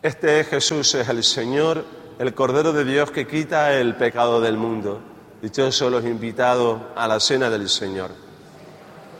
Este es Jesús, es el Señor, el Cordero de Dios que quita el pecado del mundo. Dichosos los invitados a la cena del Señor.